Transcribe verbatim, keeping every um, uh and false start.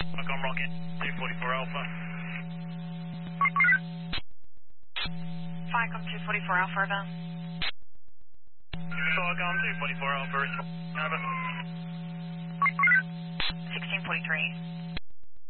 Falcon Rocket, two forty-four Alpha. Falcon two forty-four Alpha, Urban. Falcon two forty-four Alpha, respond. Over. sixteen forty-three.